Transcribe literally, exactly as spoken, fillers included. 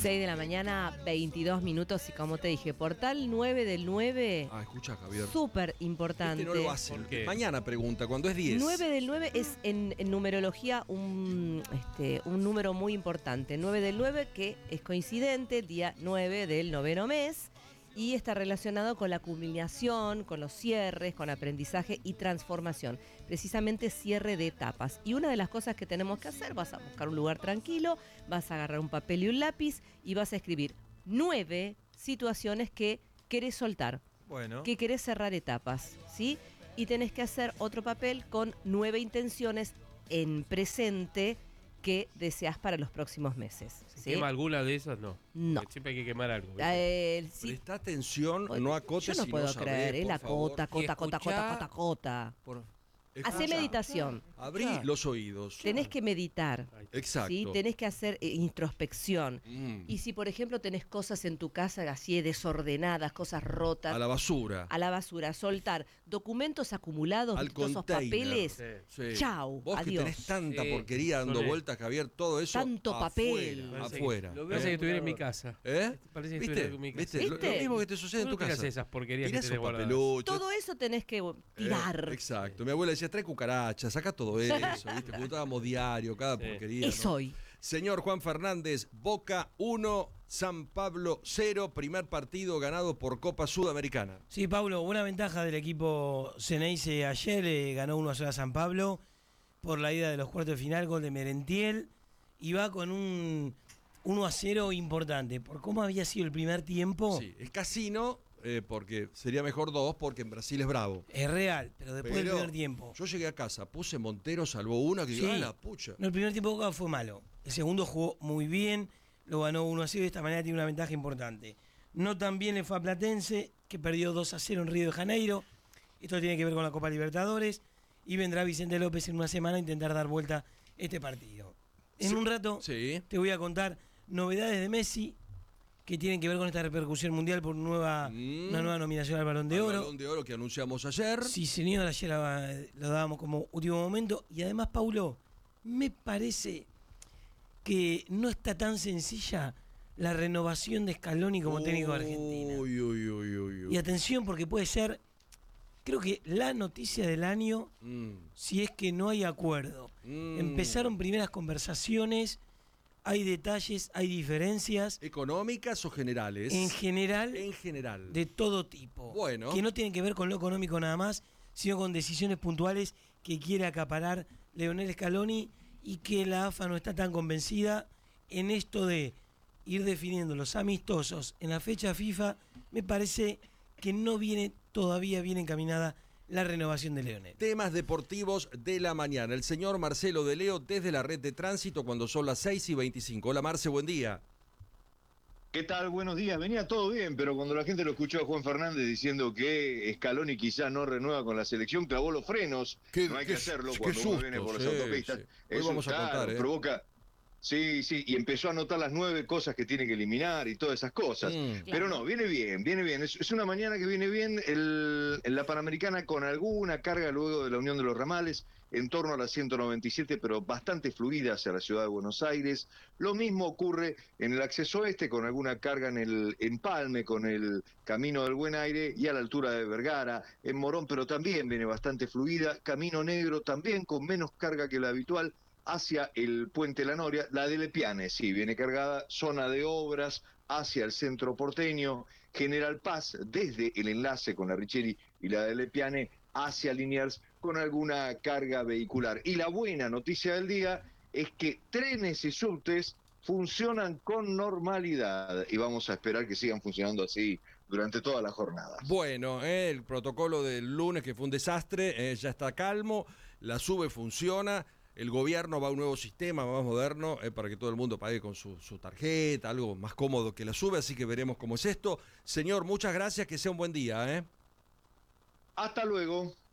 seis de la mañana, veintidós minutos, y como te dije, portal nueve del nueve. Ah, escucha, Javier. Súper importante. Este no lo hace. Mañana pregunta, cuando es diez. nueve del nueve es en, en numerología un, este, un número muy importante. nueve del nueve, que es coincidente, el día nueve del noveno mes. Y está relacionado con la culminación, con los cierres, con aprendizaje y transformación. Precisamente cierre de etapas. Y una de las cosas que tenemos que hacer, vas a buscar un lugar tranquilo, vas a agarrar un papel y un lápiz y vas a escribir nueve situaciones que querés soltar. Bueno. Que querés cerrar etapas, ¿sí? Y tenés que hacer otro papel con nueve intenciones en presente que deseas para los próximos meses. ¿Se quema alguna de esas? No. No. Siempre hay que quemar algo. Eh, sí. Presta atención, no acotes. Yo no si puedo no creer, sabés, ¿eh? La favor. cota, cota, cota, cota, cota, cota. Por... Hacé meditación. Abrí claro. los oídos. Tenés que meditar. Exacto. ¿Sí? Tenés que hacer eh, introspección. Mm. Y si, por ejemplo, tenés cosas en tu casa así desordenadas, cosas rotas. A la basura. A la basura. Soltar documentos acumulados, Al todos esos papeles. Sí. Sí. Chau. Vos adiós. que tenés tanta Sí. porquería dando Son vueltas, Javier, todo eso. Tanto afuera, papel. Parece Afuera. que- Lo veo que estuviera en mi casa. ¿Eh? Parece que ¿Viste? estuviera en mi casa. ¿Viste? Lo, ¿Viste? lo mismo que te sucede en tu ¿Por qué casa. haces esas porquerías Tirá que tenés esos guardadas? papeluchos. Todo eso tenés que tirar. Eh, exacto. Mi abuela decía, trae cucarachas, saca todo eso, ¿viste? Juntábamos diario, cada Sí. porquería. Es ¿no? hoy. Señor Juan Fernández, Boca uno, San Pablo cero, primer partido ganado por Copa Sudamericana. Sí, Pablo, buena ventaja del equipo Ceneice ayer, eh, ganó uno a cero a San Pablo por la ida de los cuartos de final, gol de Merentiel, y va con un uno a cero importante. Por cómo había sido el primer tiempo, Sí, es casino, eh, porque sería mejor dos, porque en Brasil es bravo. es real, pero después del Pero primer tiempo. yo llegué a casa, puse Montero, salvó una, que digo, Sí. ah, la pucha. No, el primer tiempo de Boca fue malo. El segundo jugó muy bien, lo ganó uno a cero y de esta manera tiene una ventaja importante. No tan bien le fue a Platense, que perdió dos a cero en Río de Janeiro. Esto tiene que ver con la Copa Libertadores. Y vendrá Vicente López en una semana a intentar dar vuelta este partido. En Sí. un rato Sí. te voy a contar novedades de Messi que tienen que ver con esta repercusión mundial por nueva, Mm. una nueva nominación al Balón de Al Oro. Balón de Oro que anunciamos ayer. Sí, señor, ayer la- lo dábamos como último momento. Y además, Paulo, me parece que no está tan sencilla la renovación de Scaloni como técnico de Argentina. Uy, uy, uy, uy, uy. Y atención, porque puede ser, creo que la noticia del año, Mm, si es que no hay acuerdo. mm. Empezaron primeras conversaciones, hay detalles, hay diferencias, ¿Económicas o generales? en general, En general. de todo tipo. Bueno. Que no tienen que ver con lo económico nada más, sino con decisiones puntuales que quiere acaparar Leonel Scaloni y que la A F A no está tan convencida en esto de ir definiendo los amistosos en la fecha FIFA. Me parece que no viene todavía bien encaminada la renovación de Leonel. Temas deportivos de la mañana. El señor Marcelo de Leo desde la red de tránsito cuando son las seis y veinticinco. Hola Marce, buen día. ¿Qué tal? Buenos días. Venía todo bien, pero cuando la gente lo escuchó a Juan Fernández diciendo que Scaloni quizá no renueva con la selección, clavó los frenos. Qué- no hay qué- que hacerlo qué cuando uno susto, viene por las sí, autopistas. sí. Hoy Eso, vamos a claro, contar, ¿eh? provoca... Sí, sí, y empezó a anotar las nueve cosas que tiene que eliminar y todas esas cosas. Mm. Pero no, viene bien, viene bien. Es, es una mañana que viene bien el, en la Panamericana con alguna carga luego de la Unión de los Ramales, en torno a la ciento noventa y siete, pero bastante fluida hacia la ciudad de Buenos Aires. Lo mismo ocurre en el acceso este, con alguna carga en el Empalme, con el Camino del Buen Aire y a la altura de Vergara, en Morón, pero también viene bastante fluida. Camino Negro también con menos carga que la habitual, hacia el Puente La Noria. La de Lepiane, sí, viene cargada, zona de obras hacia el centro porteño, General Paz, desde el enlace con la Richeri y la de Lepiane, hacia Liniers, con alguna carga vehicular. Y la buena noticia del día es que trenes y subtes funcionan con normalidad, y vamos a esperar que sigan funcionando así durante toda la jornada. Bueno, eh, el protocolo del lunes que fue un desastre, eh, ya está calmo, la SUBE funciona. El gobierno va a un nuevo sistema más moderno eh, para que todo el mundo pague con su, su tarjeta, algo más cómodo que la SUBE, así que veremos cómo es esto. Señor, muchas gracias, que sea un buen día. ¿eh? Hasta luego.